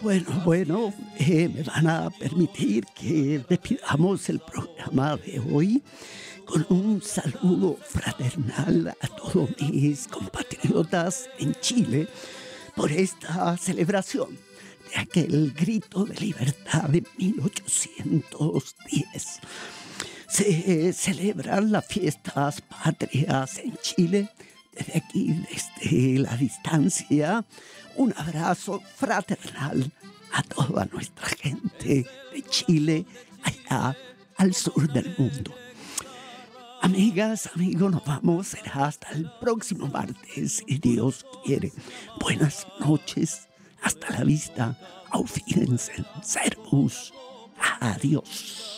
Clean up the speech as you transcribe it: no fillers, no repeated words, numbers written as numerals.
Me van a permitir que despidamos el programa de hoy con un saludo fraternal a todos mis compatriotas en Chile por esta celebración de aquel grito de libertad de 1810. Se celebran las fiestas patrias en Chile. Desde aquí, desde la distancia, un abrazo fraternal a toda nuestra gente de Chile, allá al sur del mundo. Amigas, amigos, nos vamos. Será hasta el próximo martes, si Dios quiere. Buenas noches. Hasta la vista. Auf Wiedersehen. Servus. Adiós.